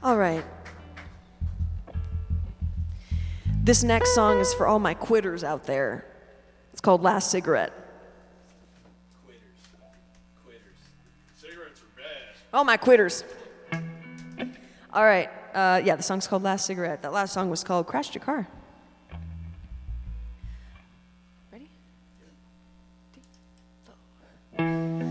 All right. This next song is for all my quitters out there. It's called Last Cigarette. Quitters. Cigarettes are bad. All my quitters. All right. The song's called Last Cigarette. That last song was called Crashed Your Car.